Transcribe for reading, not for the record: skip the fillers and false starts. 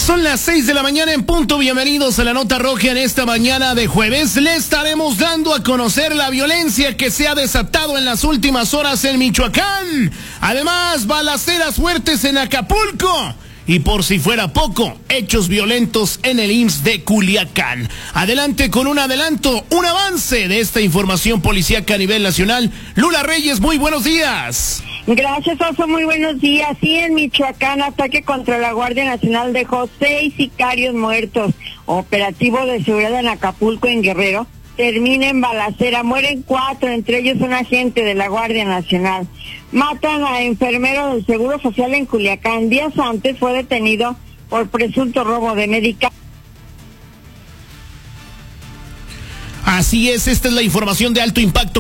Son las 6 de la mañana en punto. Bienvenidos a la Nota Roja en esta mañana de jueves. Le estaremos dando a conocer la violencia que se ha desatado en las últimas horas en Michoacán. Además, balaceras fuertes en Acapulco. Y por si fuera poco, hechos violentos en el IMSS de Culiacán. Adelante con un adelanto, un avance de esta información policíaca a nivel nacional. Lula Reyes, muy buenos días. Gracias, Oso, muy buenos días. Sí, en Michoacán, ataque contra la Guardia Nacional dejó 6 sicarios muertos. Operativo de seguridad en Acapulco, en Guerrero, termina en balacera. Mueren 4, entre ellos un agente de la Guardia Nacional. Matan a enfermero del Seguro Social en Culiacán. Días antes fue detenido por presunto robo de medicamentos. Así es, esta es la información de alto impacto.